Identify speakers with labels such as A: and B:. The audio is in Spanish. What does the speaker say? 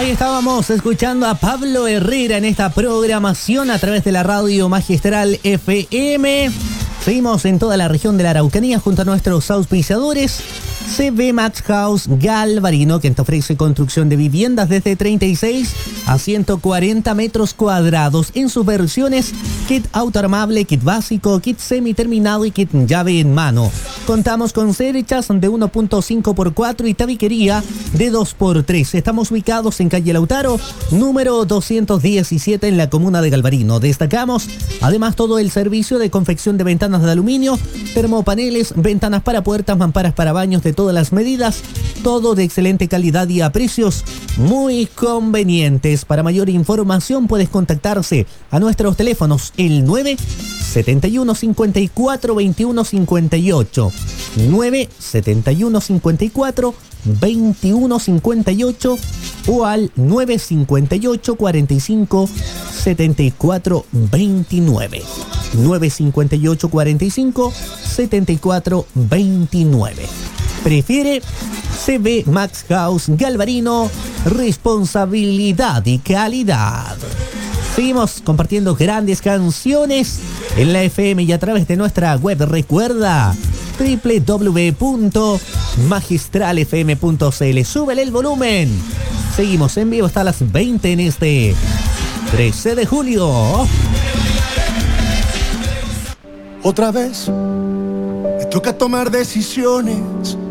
A: Ahí estábamos escuchando a Pablo Herrera en esta programación a través de la radio Magistral FM. Seguimos en toda la región de la Araucanía junto a nuestros auspiciadores. CB Max House Galvarino, que te ofrece construcción de viviendas desde 36 a 140 metros cuadrados en sus versiones kit autoarmable, kit básico, kit semi-terminado y kit llave en mano. Contamos con cerchas de 1.5x4 y tabiquería de 2x3. Estamos ubicados en calle Lautaro, número 217 en la comuna de Galvarino. Destacamos además todo el servicio de confección de ventanas de aluminio, termopaneles, ventanas para puertas, mamparas para baños de todas las medidas, todo de excelente calidad y a precios muy convenientes. Para mayor información puedes contactarse a nuestros teléfonos el 971 54 21 58, 971 54 21 58 o al 958 45 74 29, 958 45 74 29. Prefiere CB Max House Galvarino, responsabilidad y calidad. Seguimos compartiendo grandes canciones en la FM y a través de nuestra web. Recuerda www.magistralfm.cl. Súbele el volumen. Seguimos en vivo hasta las 20 en este 13 de julio.
B: Otra vez me toca tomar decisiones.